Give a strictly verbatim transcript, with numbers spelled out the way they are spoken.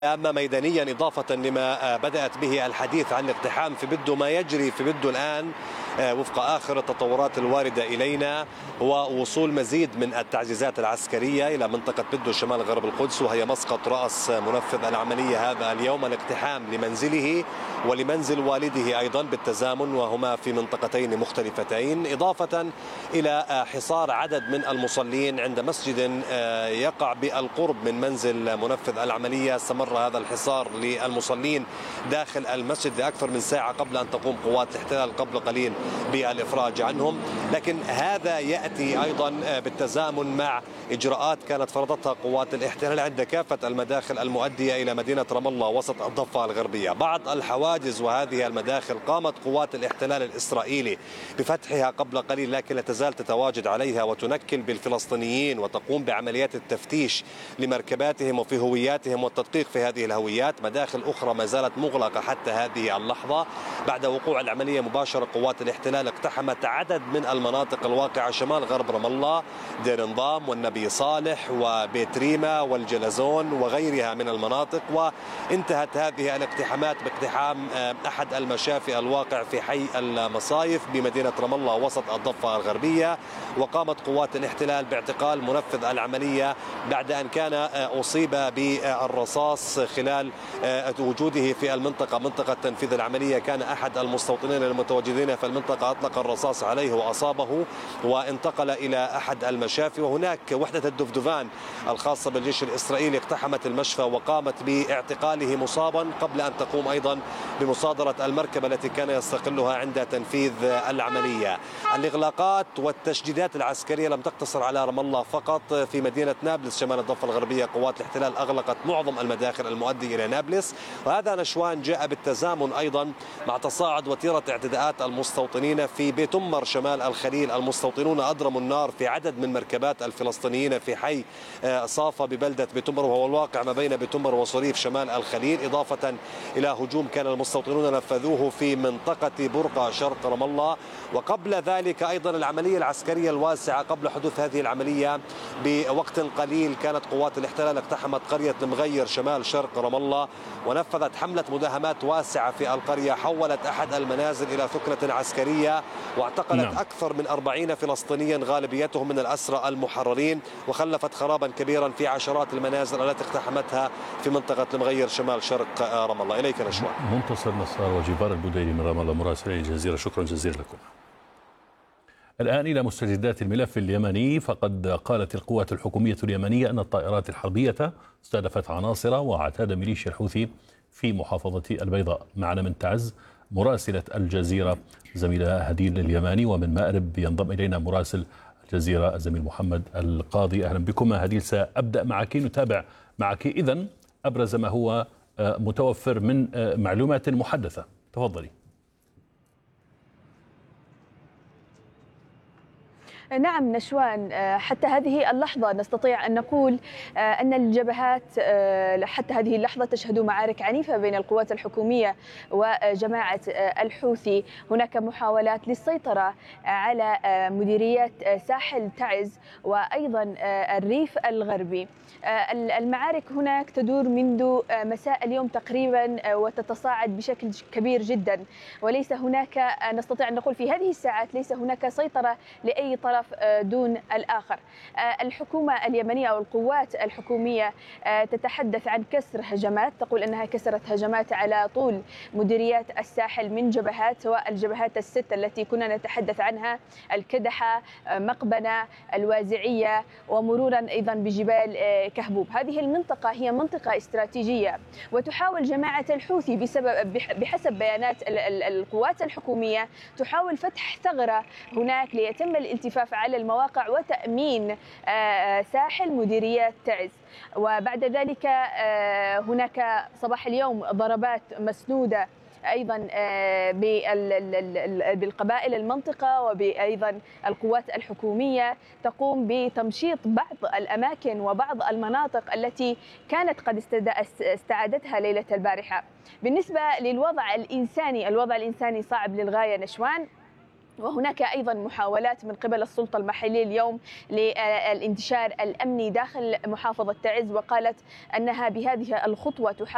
أما ميدانيا إضافة لما بدأت به الحديث عن الاقتحام في بدو، ما يجري في بدو الآن وفق آخر التطورات الواردة إلينا هو وصول مزيد من التعزيزات العسكرية إلى منطقة بدو شمال غرب القدس، وهي مسقط رأس منفذ العملية هذا اليوم. الاقتحام لمنزله ولمنزل والده أيضا بالتزامن، وهما في منطقتين مختلفتين، إضافة إلى حصار عدد من المصلين عند مسجد يقع بالقرب من منزل منفذ العملية. استمر هذا الحصار للمصلين داخل المسجد لأكثر من ساعة قبل أن تقوم قوات الاحتلال قبل قليل بالإفراج عنهم، لكن هذا يأتي أيضا بالتزامن مع إجراءات كانت فرضتها قوات الاحتلال عند كافة المداخل المؤدية إلى مدينة رام الله وسط الضفة الغربية. بعض الحواجز وهذه المداخل قامت قوات الاحتلال الإسرائيلي بفتحها قبل قليل، لكن لا تزال تتواجد عليها وتنكل بالفلسطينيين وتقوم بعمليات التفتيش لمركباتهم وفي هوياتهم والتدقيق في هذه الهويات. مداخل أخرى ما زالت مغلقة حتى هذه اللحظة. بعد وقوع العملية مباشرة قوات الاحتلال اقتحمت عدد من المناطق الواقعة شمال غرب رام الله، دير نظام والنبي صالح وبيت ريما والجلزون وغيرها من المناطق، وانتهت هذه الاقتحامات باقتحام أحد المشافي الواقع في حي المصايف بمدينة رام الله وسط الضفة الغربية. وقامت قوات الاحتلال باعتقال منفذ العملية بعد أن كان أصيب بالرصاص خلال وجوده في المنطقة، منطقة تنفيذ العملية. كان أحد المستوطنين المتواجدين في المنطقة أطلق الرصاص عليه وأصابه وانتقل إلى أحد المشافي. وهناك وحدة الدفدفان الخاصة بالجيش الإسرائيلي اقتحمت المشفى وقامت باعتقاله مصابا قبل أن تقوم أيضا بمصادرة المركبة التي كان يستقلها عند تنفيذ العملية. الإغلاقات والتشديدات العسكرية لم تقتصر على رام الله فقط. في مدينة نابلس شمال الضفة الغربية قوات الاحتلال أغلقت معظم المداخل المؤدية إلى نابلس، وهذا نشوان جاء بالتزامن أيضا مع تصاعد وتيرة اعتداءات المستوطنين في بيت أمر شمال الخليل. المستوطنون أضرموا النار في عدد من مركبات الفلسطينيين في حي صافا ببلدة بيت أمر، وهو الواقع ما بين بيت أمر وصريف شمال الخليل، إضافة إلى هجوم كان المستوطنون نفذوه في منطقة برقة شرق رام الله. وقبل ذلك أيضا العملية العسكرية الواسعة قبل حدوث هذه العملية بوقت قليل كانت قوات الاحتلال اقتحمت قرية المغير شمال شرق رام الله ونفذت حملة مداهمات واسعة في القرية، حولت أحد المنازل إلى ثكنة عسكرية واعتقلت نعم. أكثر من أربعين فلسطينيا غالبيتهم من الأسرى المحررين، وخلفت خرابا كبيرا في عشرات المنازل التي اقتحمتها في منطقة المغير شمال شرق رام الله. إليك نشوان. منتصر نصار وجبار البديري من رام الله مراسلين الجزيرة، شكرا جزيلا لكم. الآن إلى مستجدات الملف اليمني، فقد قالت القوات الحكومية اليمنية أن الطائرات الحربية استهدفت عناصر وعتاد ميليشيا الحوثي في محافظة البيضاء. معنا من تعز مراسلة الجزيرة زميلة هديل اليماني، ومن مأرب ينضم إلينا مراسل الجزيرة الزميل محمد القاضي. أهلا بكما. هديل، سأبدأ معك نتابع معك إذن أبرز ما هو متوفر من معلومات محدثة. تفضلي. نعم نشوان، حتى هذه اللحظة نستطيع أن نقول أن الجبهات حتى هذه اللحظة تشهد معارك عنيفة بين القوات الحكومية وجماعة الحوثي. هناك محاولات للسيطرة على مديريات ساحل تعز وأيضا الريف الغربي. المعارك هناك تدور منذ مساء اليوم تقريبا وتتصاعد بشكل كبير جدا، وليس هناك، نستطيع أن نقول في هذه الساعات ليس هناك سيطرة لأي طرف دون الآخر. الحكومة اليمنية أو القوات الحكومية تتحدث عن كسر هجمات، تقول أنها كسرت هجمات على طول مديريات الساحل من جبهات، سواء الجبهات الست التي كنا نتحدث عنها، الكدحة، مقبنة، الوازعية، ومرورا أيضا بجبال كهبوب. هذه المنطقة هي منطقة استراتيجية، وتحاول جماعة الحوثي بسبب بحسب بيانات القوات الحكومية تحاول فتح ثغرة هناك ليتم الالتفاف على المواقع وتأمين ساحل مديريات تعز. وبعد ذلك هناك صباح اليوم ضربات مسنودة أيضا بالقبائل المنطقة وبأيضا القوات الحكومية تقوم بتمشيط بعض الأماكن وبعض المناطق التي كانت قد استعادتها ليلة البارحة. بالنسبة للوضع الإنساني، الوضع الإنساني صعب للغاية نشوان، وهناك أيضا محاولات من قبل السلطة المحلية اليوم للانتشار الأمني داخل محافظة تعز، وقالت أنها بهذه الخطوة تحاول